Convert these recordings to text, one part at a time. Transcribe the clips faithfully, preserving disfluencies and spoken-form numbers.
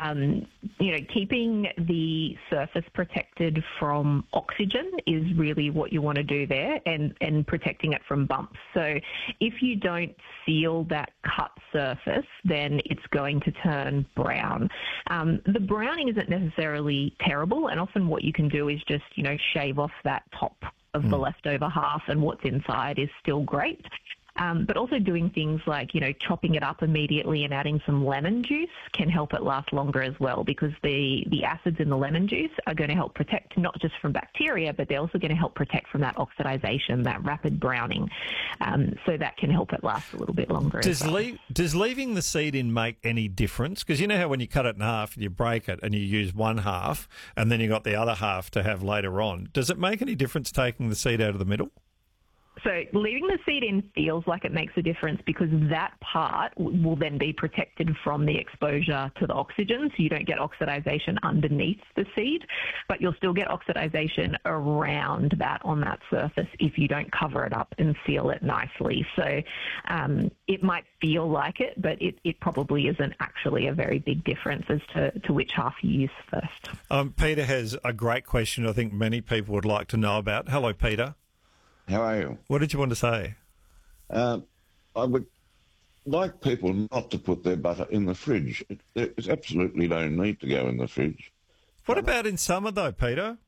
Um, you know, keeping the surface protected from oxygen is really what you want to do there, and, and protecting it from bumps. So if you don't seal that cut surface, then it's going to turn brown. Um, the browning isn't necessarily terrible, and often what you can do is just, you know, shave off that top of mm. the leftover half, and what's inside is still great. Um, but also doing things like, you know, chopping it up immediately and adding some lemon juice can help it last longer as well, because the, the acids in the lemon juice are going to help protect not just from bacteria, but they're also going to help protect from that oxidization, that rapid browning. Um, so that can help it last a little bit longer Does, as well. leave, does leaving the seed in make any difference? Because you know how when you cut it in half and you break it and you use one half and then you got the other half to have later on, does it make any difference taking the seed out of the middle? So leaving the seed in feels like it makes a difference, because that part will then be protected from the exposure to the oxygen, so you don't get oxidization underneath the seed, but you'll still get oxidization around that on that surface if you don't cover it up and seal it nicely. So um, it might feel like it, but it, it probably isn't actually a very big difference as to, to which half you use first. Um, Peter has a great question I think many people would like to know about. Hello, Peter. How are you? What did you want to say? Uh, I would like people not to put their butter in the fridge. It, there's absolutely no need to go in the fridge. What about in summer, though, Peter?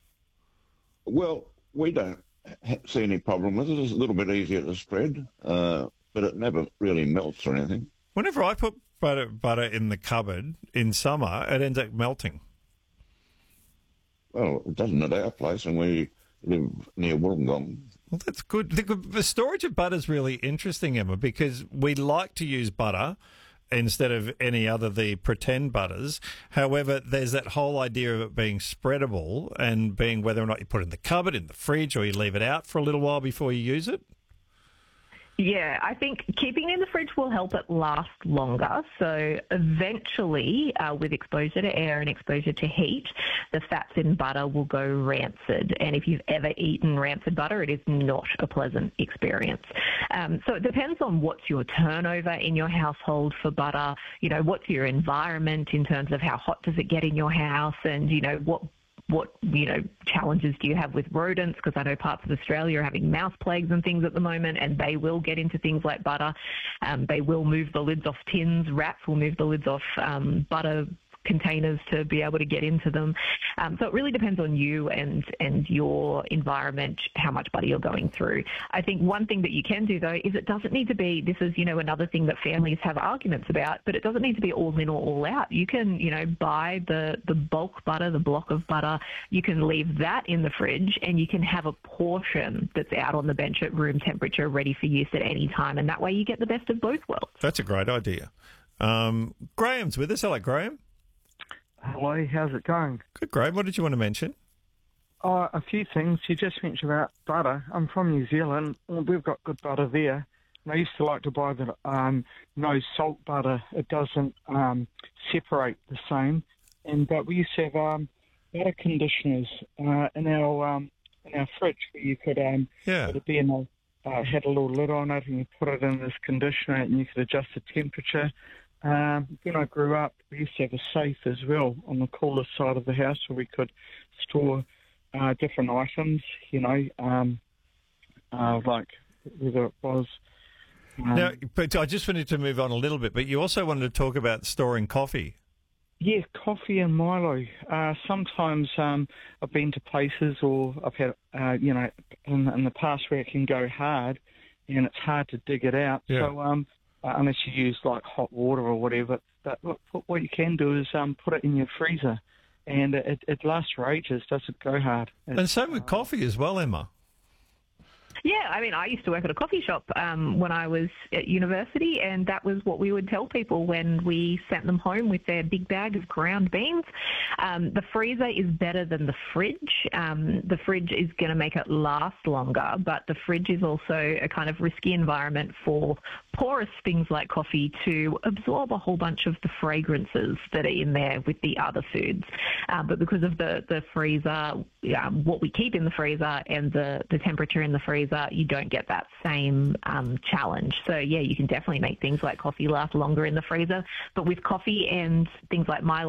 Well, we don't ha- see any problem with it. It's a little bit easier to spread, uh, but it never really melts or anything. Whenever I put butter, butter in the cupboard in summer, it ends up melting. Well, it doesn't at our place, and we live near Wollongong. Well, that's good. The, the storage of butter is really interesting, Emma, because we like to use butter instead of any other the pretend butters. However, there's that whole idea of it being spreadable and being whether or not you put it in the cupboard, in the fridge, or you leave it out for a little while before you use it. Yeah, I think keeping it in the fridge will help it last longer. So eventually, uh, with exposure to air and exposure to heat, the fats in butter will go rancid. And if you've ever eaten rancid butter, it is not a pleasant experience. Um, so it depends on what's your turnover in your household for butter, you know, what's your environment in terms of how hot does it get in your house, and, you know, what What, you know, challenges do you have with rodents? Because I know parts of Australia are having mouse plagues and things at the moment, and they will get into things like butter. Um, they will move the lids off tins. Rats will move the lids off um, butter containers to be able to get into them. Um, so it really depends on you and, and your environment, how much butter you're going through. I think one thing that you can do, though, is it doesn't need to be, this is, you know, another thing that families have arguments about, but it doesn't need to be all in or all out. You can, you know, buy the, the bulk butter, the block of butter. You can leave that in the fridge, and you can have a portion that's out on the bench at room temperature ready for use at any time, and that way you get the best of both worlds. That's a great idea. Um, Graham's with us. Hello, Graham. Hello, how's it going? Good, Graham. What did you want to mention? Oh, a few things. You just mentioned about butter. I'm from New Zealand. We've got good butter there. And I used to like to buy the um, no salt butter. It doesn't um, separate the same. And but we used to have um, butter conditioners uh, in our um, in our fridge where you could um, yeah. it'd be in a uh, had a little lid on it, and you put it in this conditioner, and you could adjust the temperature. Um, when I grew up, we used to have a safe as well on the cooler side of the house where we could store uh, different items, you know, um, uh, like whether it was... Um, now, but I just wanted to move on a little bit, but you also wanted to talk about storing coffee. Yeah, coffee and Milo. Uh, sometimes um, I've been to places, or I've had, uh, you know, in, in the past where it can go hard and it's hard to dig it out. Yeah. So... Um, Uh, unless you use like hot water or whatever. But what, what you can do is um, put it in your freezer, and it, it lasts for ages, doesn't go hard. It's, And same with uh, coffee as well, Emma. Yeah, I mean, I used to work at a coffee shop um, when I was at university, and that was what we would tell people when we sent them home with their big bag of ground beans. Um, the freezer is better than the fridge. Um, the fridge is going to make it last longer, but the fridge is also a kind of risky environment for porous things like coffee to absorb a whole bunch of the fragrances that are in there with the other foods. Uh, but because of the, the freezer, um, what we keep in the freezer and the, the temperature in the freezer, you don't get that same um, challenge. So, yeah, you can definitely make things like coffee last longer in the freezer. But with coffee and things like Milo,